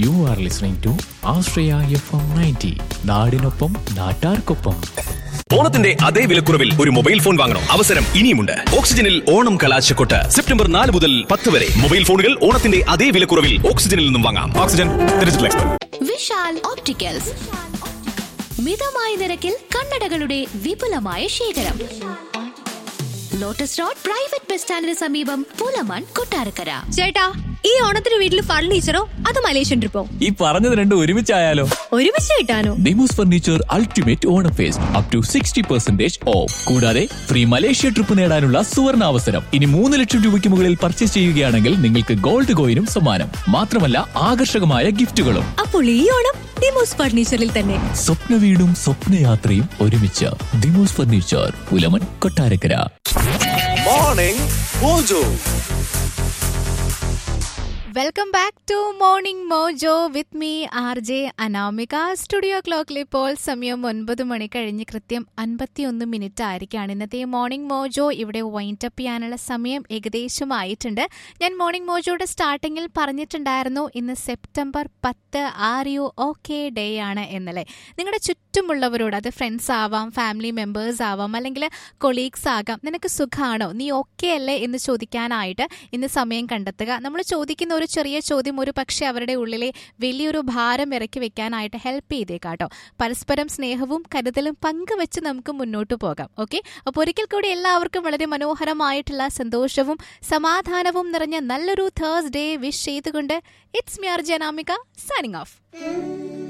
You are listening to Astraya FM 90. നാടിനൊപ്പം നാട്ടാർക്കൊപ്പം. ഓണത്തിന്റെ അതേ വിലക്കുറവിൽ ഒരു മൊബൈൽ ഫോൺ വാങ്ങണം. അവസരം ഇനിയുമുണ്ട്. ഓക്സിജനിൽ ഓണം കലാശക്കൊട്ട് സെപ്റ്റംബർ 4 മുതൽ 10 വരെ. മൊബൈൽ ഫോണുകൾ ഓണത്തിന്റെ അതേ വിലക്കുറവിൽ ഓക്സിജനിൽ നിന്നും വാങ്ങാം. Oxygen digital expert. Vishal opticals, മിതമായ നിരക്കിൽ കണ്ണടകളുടെ വിപുലമായ ശേഖരം. ലോട്ടസ് റോഡ് പ്രൈവറ്റ് ബസ് സ്റ്റാൻഡിന് സമീപം, പുലമൺ, കൊട്ടാരക്കര. ചേട്ടാ, ഈ ഓണത്തിന് വീട്ടിൽ ഫർണിച്ചറോ അത് മലേഷ്യൻ ട്രിപ്പോ? ഈ പറഞ്ഞത് രണ്ടും ഒരുമിച്ചായാലോ? ഒരുമിച്ച് കിട്ടാനോ? Demos furniture ultimate Onam first up to 60% of. കൂടാതെ ഫ്രീ മലേഷ്യ ട്രിപ്പ് നേടാനുള്ള സുവർണ അവസരം. ഇനി 3 ലക്ഷം രൂപയ്ക്ക് മുകളിൽ പർച്ചേസ് ചെയ്യുകയാണെങ്കിൽ നിങ്ങൾക്ക് ഗോൾഡ് കോയിനും സമ്മാനം. മാത്രമല്ല ആകർഷകമായ ഗിഫ്റ്റുകളും. അപ്പോൾ ഈ ഓണം ഡിമോസ് ഫർണിച്ചറിൽ തന്നെ. സ്വപ്ന വീടും സ്വപ്നയാത്രയും ഒരുമിച്ച്. Demos furniture, Pulamon, Kottarakkara. Morning mojo. Welcome back to morning mojo with me RJ Anamika. Studio ക്ലോക്കിൽ ഇപ്പോൾ സമയം 9 മണി കഴിഞ്ഞ് കൃത്യം 51 മിനിറ്റ് ആയിരിക്കുകയാണ്. ഇന്നത്തെ മോർണിംഗ് മോജോ ഇവിടെ വൈൻഡ് അപ്പ് ചെയ്യാനുള്ള സമയം ഏകദേശമായിട്ടുണ്ട്. ഞാൻ മോർണിംഗ് മോജോയുടെ സ്റ്റാർട്ടിങ്ങിൽ പറഞ്ഞിട്ടുണ്ടായിരുന്നു ഇന്ന് September 10 are you okay day ആണ് എന്നല്ലേ. നിങ്ങളുടെ ചുറ്റുമുള്ളവരോട്, അത് ഫ്രണ്ട്സ് ആവാം, ഫാമിലി മെമ്പേഴ്സ് ആവാം, അല്ലെങ്കിൽ കൊളീഗ്സ് ആകാം, നിനക്ക് സുഖമാണോ, നീ ഓക്കെ അല്ലേ എന്ന് ചോദിക്കാനായിട്ട് ഇന്ന് സമയം കണ്ടെത്തുക. നമ്മൾ ചോദിക്കുന്ന ഒരു ചെറിയ ചോദ്യം ഒരു പക്ഷേ അവരുടെ ഉള്ളിലെ വലിയൊരു ഭാരം ഇറക്കി വെക്കാനായിട്ട് ഹെൽപ്പ് ചെയ്തേക്കാട്ടോ. പരസ്പരം സ്നേഹവും കരുതലും പങ്കുവെച്ച് നമുക്ക് മുന്നോട്ട് പോകാം. ഓക്കെ, അപ്പോൾ ഒരിക്കൽ കൂടി എല്ലാവർക്കും വളരെ മനോഹരമായിട്ടുള്ള സന്തോഷവും സമാധാനവും നിറഞ്ഞ നല്ലൊരു തേഴ്സ്ഡേ വിഷ് ചെയ്തുകൊണ്ട് it's me RJ Anamika signing off.